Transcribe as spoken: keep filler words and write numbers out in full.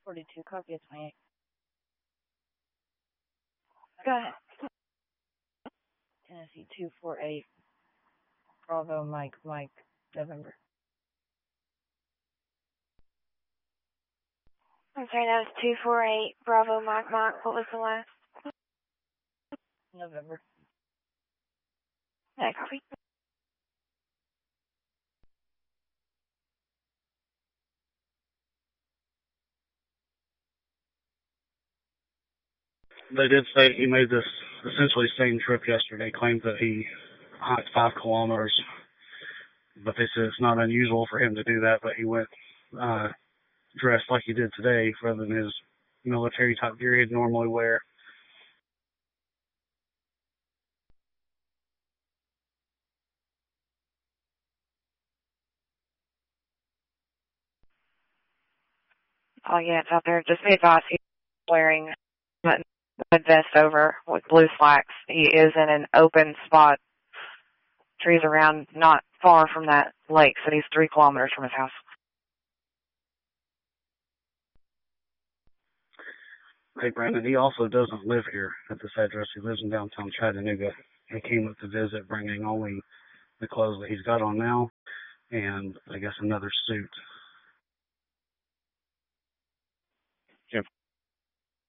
forty-two, copy at twenty-eight. Go ahead. Tennessee two four eight, Bravo, Mike, Mike, November. I'm sorry, that was two four eight, Bravo, Mike, Mike. What was the last? November. Yeah, copy. They did say he made this essentially same trip yesterday, claimed that he hiked five kilometers, but they said it's not unusual for him to do that, but he went uh, dressed like he did today rather than his military type gear he'd normally wear. Oh, yeah, it's out there. Just be advised, he's wearing a vest over with blue slacks. He is in an open spot. Trees around, not far from that lake, so he's three kilometers from his house. Hey, Brandon, he also doesn't live here at this address. He lives in downtown Chattanooga. He came up to visit, bringing only the clothes that he's got on now and, I guess, another suit.